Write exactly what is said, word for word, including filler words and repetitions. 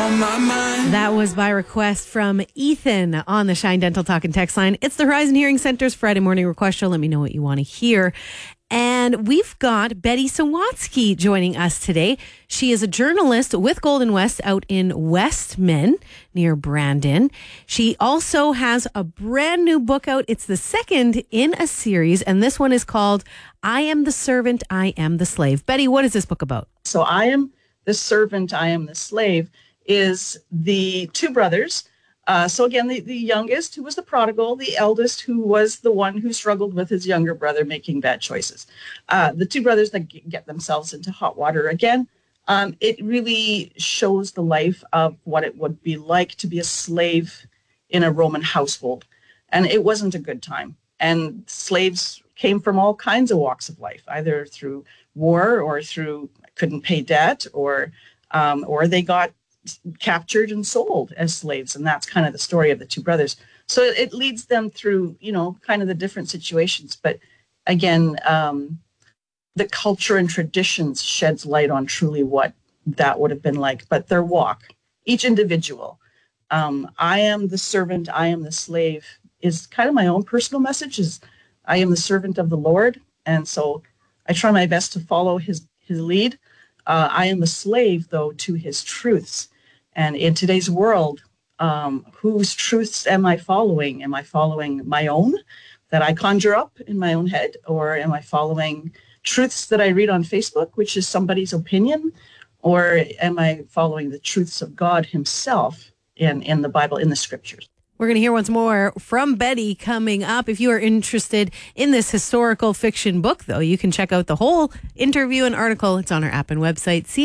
on my mind. That was by request from Ethan on the Shine Dental Talk and Text line. It's the Horizon Hearing Center's Friday morning request show. Let me know what you want to hear. And we've got Betty Sawatsky joining us today. She is a journalist with Golden West out in Westman near Brandon. She also has a brand new book out. It's the second in a series, and this one is called I Am the Servant, I Am the Slave. Betty, what is this book about? So I Am the Servant, I Am the Slave is the two brothers. Uh, so again, the, the youngest, who was the prodigal, the eldest, who was the one who struggled with his younger brother making bad choices. Uh, the two brothers that g- get themselves into hot water again. Um, it really shows the life of what it would be like to be a slave in a Roman household. And it wasn't a good time. And slaves came from all kinds of walks of life, either through war or through couldn't pay debt, or um, or they got captured and sold as slaves. And that's kind of the story of the two brothers. So it leads them through, you know, kind of the different situations. But again, um, the culture and traditions sheds light on truly what that would have been like. But their walk, each individual, um, I am the servant, I am the slave, is kind of my own personal message, is I am the servant of the Lord. And so I try my best to follow his, his lead. Uh, I am the slave, though, to his truths. And in today's world, um, whose truths am I following? Am I following my own that I conjure up in my own head? Or am I following truths that I read on Facebook, which is somebody's opinion? Or am I following the truths of God himself in, in the Bible, in the scriptures? We're going to hear once more from Betty coming up. If you are interested in this historical fiction book, though, you can check out the whole interview and article. It's on our app and website. See